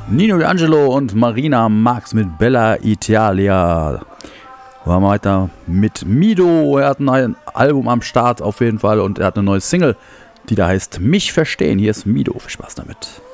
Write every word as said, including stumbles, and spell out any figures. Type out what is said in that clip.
Nino D'Angelo und Marina Marx mit Bella Italia. Wir haben weiter mit Mido. Er hat ein Album am Start auf jeden Fall und er hat eine neue Single, die da heißt Mich verstehen. Hier ist Mido. Viel Spaß damit.